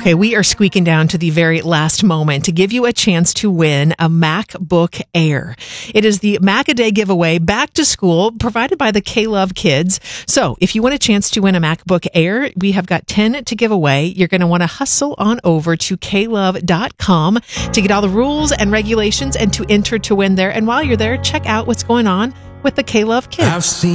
Okay, we are squeaking down to the very last moment to give you a chance to win a MacBook Air. It is the Mac-A-Day giveaway back to school provided by the K-Love Kids. So if you want a chance to win a MacBook Air, we have got 10 to give away. You're going to want to hustle on over to klove.com to get all the rules and regulations and to enter to win there. And while you're there, check out what's going on with the K-Love Kids.